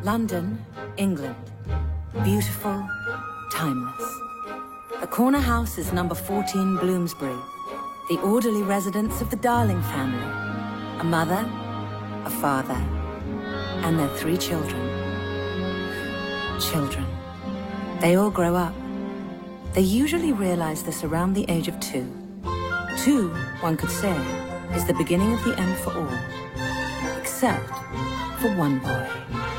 London, England. Beautiful, timeless. The corner house is number 14 Bloomsbury, the orderly residence of the Darling family. A mother, a father, and their 3 children. Children. They all grow up. They usually realize this around the age of 2. 2, one could say, is the beginning of the end for all. Except for one boy.